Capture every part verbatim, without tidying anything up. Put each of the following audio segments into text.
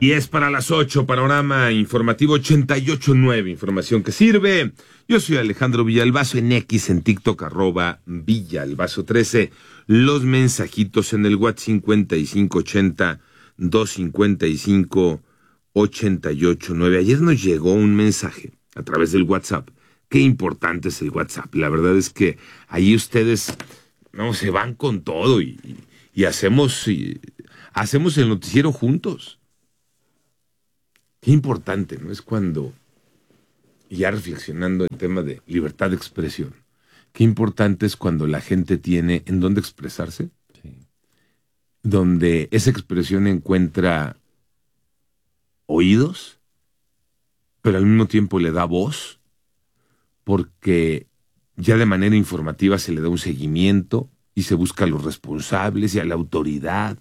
diez para las ocho, panorama informativo ochenta y ocho punto nueve, información que sirve. Yo soy Alejandro Villalbazo, en X, en TikTok, arroba Villalbazo trece. Los mensajitos en el WhatsApp cincuenta y cinco ochenta, doscientos cincuenta y cinco, ochenta y ocho nueve. Ayer nos llegó un mensaje a través del WhatsApp. Qué importante es el WhatsApp. La verdad es que ahí ustedes no se van con todo y, y, y hacemos y, hacemos el noticiero juntos. Qué importante, ¿no? Es cuando, ya reflexionando el tema de libertad de expresión, qué importante es cuando la gente tiene en dónde expresarse, sí, donde esa expresión encuentra oídos, pero al mismo tiempo le da voz, porque ya de manera informativa se le da un seguimiento y se busca a los responsables y a la autoridad.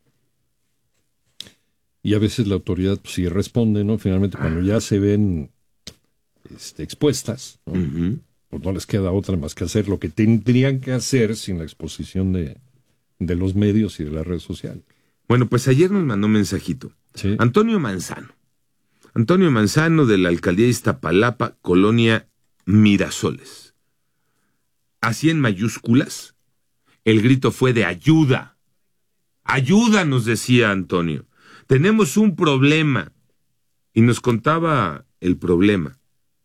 Y a veces la autoridad pues, sí responde, ¿no? Finalmente, cuando ya se ven este, expuestas, ¿no? Uh-huh. Pues no les queda otra más que hacer lo que tendrían que hacer sin la exposición de, de los medios y de las redes sociales. Bueno, pues ayer nos mandó un mensajito. ¿Sí? Antonio Manzano. Antonio Manzano, de la alcaldía de Iztapalapa, colonia Mirasoles. Así en mayúsculas, el grito fue de ayuda. Ayuda, nos decía Antonio. Tenemos un problema. Y nos contaba el problema.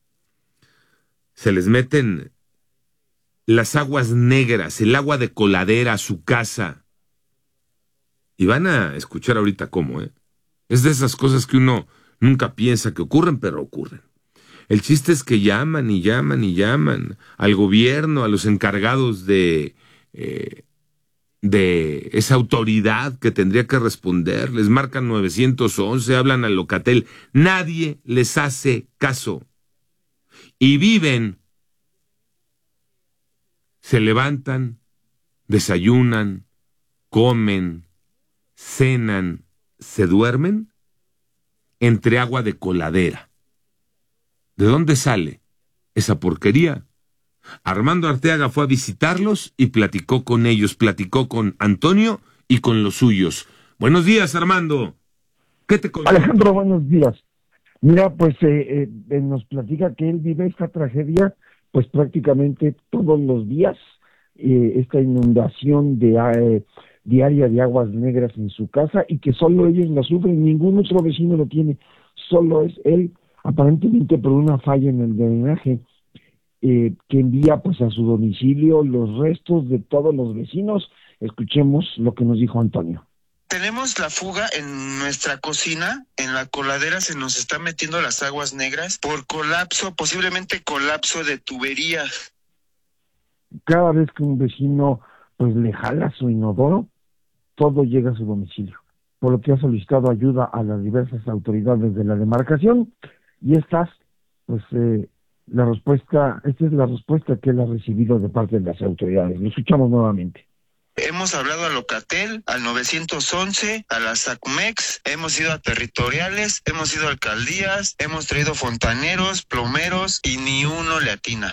Se les meten las aguas negras, el agua de coladera a su casa. Y van a escuchar ahorita cómo, ¿eh? Es de esas cosas que uno nunca piensa que ocurren, pero ocurren. El chiste es que llaman y llaman y llaman al gobierno, a los encargados de... Eh, de esa autoridad que tendría que responder, les marcan nueve once, hablan al Locatel, nadie les hace caso. Y viven, se levantan, desayunan, comen, cenan, se duermen entre agua de coladera. ¿De dónde sale esa porquería? Armando Arteaga fue a visitarlos y platicó con ellos, platicó con Antonio y con los suyos. Buenos días, Armando. ¿Qué te contó? Alejandro, buenos días. Mira, pues eh, eh, nos platica que él vive esta tragedia pues prácticamente todos los días, eh, esta inundación de eh, diaria de aguas negras en su casa, y que solo ellos la sufren, ningún otro vecino lo tiene, solo es él, aparentemente por una falla en el drenaje. Eh, que envía pues a su domicilio los restos de todos los vecinos. Escuchemos lo que nos dijo Antonio. Tenemos la fuga en nuestra cocina, en la coladera se nos están metiendo las aguas negras por colapso, posiblemente colapso de tubería. Cada vez que un vecino pues le jala su inodoro, todo llega a su domicilio, por lo que ha solicitado ayuda a las diversas autoridades de la demarcación, y estas pues eh, La respuesta, esta es la respuesta que él ha recibido de parte de las autoridades. Lo escuchamos nuevamente. Hemos hablado a Locatel, al nueve once, a la SACMEX, hemos ido a territoriales, hemos ido a alcaldías, hemos traído fontaneros, plomeros y ni uno le atina.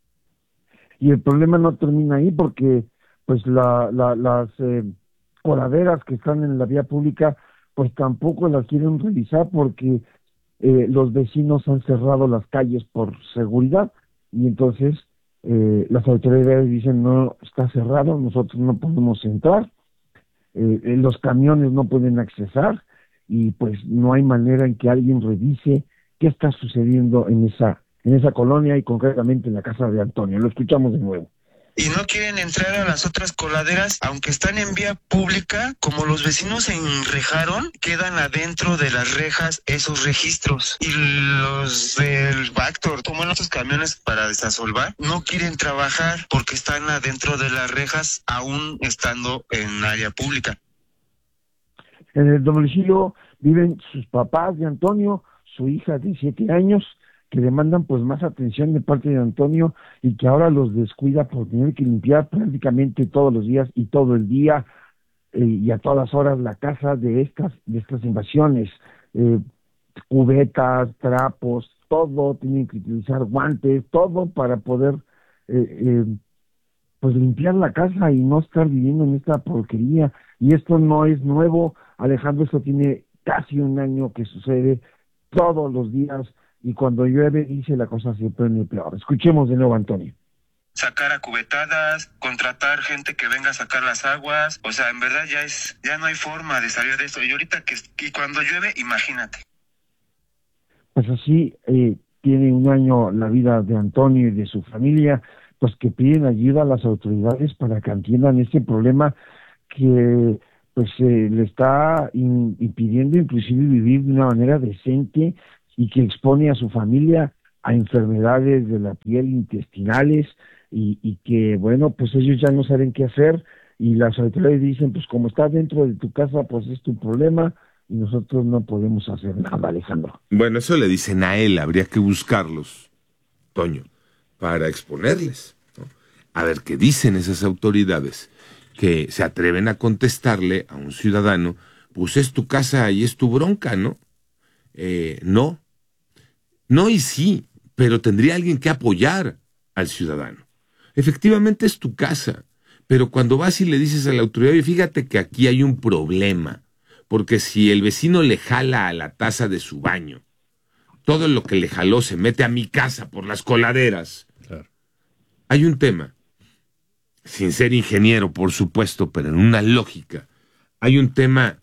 Y el problema no termina ahí, porque pues la, la, las eh, coladeras que están en la vía pública pues tampoco las quieren revisar, porque Eh, los vecinos han cerrado las calles por seguridad, y entonces eh, las autoridades dicen no, está cerrado, nosotros no podemos entrar, eh, los camiones no pueden accesar, y pues no hay manera en que alguien revise qué está sucediendo en esa, en esa colonia, y concretamente en la casa de Antonio. Lo escuchamos de nuevo. Y no quieren entrar a las otras coladeras, aunque están en vía pública, como los vecinos se enrejaron, quedan adentro de las rejas esos registros. Y los del Bactor, toman esos camiones para desasolvar, no quieren trabajar porque están adentro de las rejas, aún estando en área pública. En el domicilio viven sus papás de Antonio, su hija de siete años, que demandan pues más atención de parte de Antonio, y que ahora los descuida por tener que limpiar prácticamente todos los días y todo el día eh, y a todas horas la casa de estas de estas invasiones, eh, cubetas, trapos, todo, tienen que utilizar guantes, todo para poder eh, eh, pues limpiar la casa y no estar viviendo en esta porquería. Y esto no es nuevo, Alejandro, esto tiene casi un año que sucede todos los días, y cuando llueve, dice, la cosa se pone peor. Escuchemos de nuevo a Antonio. Sacar a cubetadas, contratar gente que venga a sacar las aguas, o sea, en verdad ya es, ya no hay forma de salir de esto, y ahorita que, y cuando llueve, imagínate. Pues así eh, tiene un año la vida de Antonio y de su familia, pues que piden ayuda a las autoridades para que atiendan este problema que pues eh, le está in, impidiendo inclusive vivir de una manera decente, y que expone a su familia a enfermedades de la piel, intestinales, y, y que, bueno, pues ellos ya no saben qué hacer, y las autoridades dicen, pues como estás dentro de tu casa, pues es tu problema, y nosotros no podemos hacer nada, Alejandro. Bueno, eso le dicen a él, habría que buscarlos, Toño, para exponerles, ¿no? A ver qué dicen esas autoridades, que se atreven a contestarle a un ciudadano, pues es tu casa y es tu bronca, ¿no? Eh, no, no y sí, pero tendría alguien que apoyar al ciudadano. Efectivamente es tu casa, pero cuando vas y le dices a la autoridad, oye, fíjate que aquí hay un problema, porque si el vecino le jala a la taza de su baño, todo lo que le jaló se mete a mi casa por las coladeras. Claro. Hay un tema, sin ser ingeniero, por supuesto, pero en una lógica, hay un tema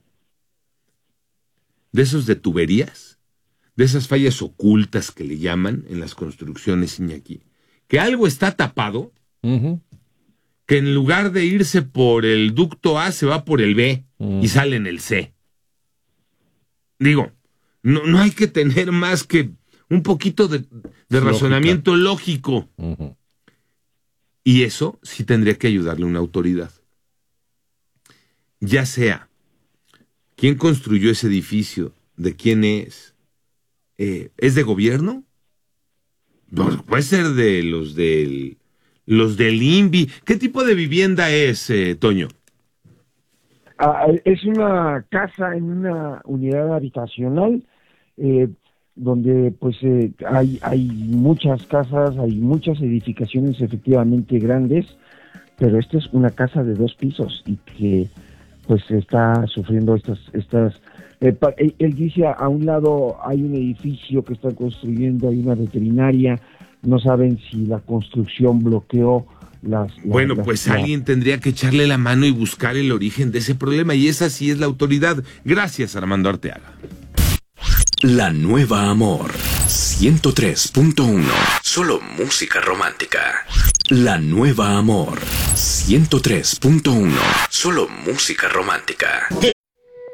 de esos de tuberías, de esas fallas ocultas que le llaman en las construcciones, Iñaki, que algo está tapado, uh-huh. que en lugar de irse por el ducto A, se va por el B, uh-huh. y sale en el C. Digo, no, no hay que tener más que un poquito de, de razonamiento lógico. Uh-huh. Y eso sí tendría que ayudarle una autoridad. Ya sea, ¿quién construyó ese edificio? ¿De quién es? Eh, ¿Es de gobierno? Pues puede ser de los del los del I N V I. ¿Qué tipo de vivienda es, eh, Toño? Ah, es una casa en una unidad habitacional, eh, donde pues eh, hay hay muchas casas, hay muchas edificaciones efectivamente grandes, pero esta es una casa de dos pisos y que pues está sufriendo estas estas Eh, él dice, a un lado hay un edificio que están construyendo, hay una veterinaria, no saben si la construcción bloqueó las... las bueno, las, pues las... alguien tendría que echarle la mano y buscar el origen de ese problema, y esa sí es la autoridad. Gracias, Armando Arteaga. La Nueva Amor, ciento tres punto uno, solo música romántica. La Nueva Amor, ciento tres punto uno, solo música romántica.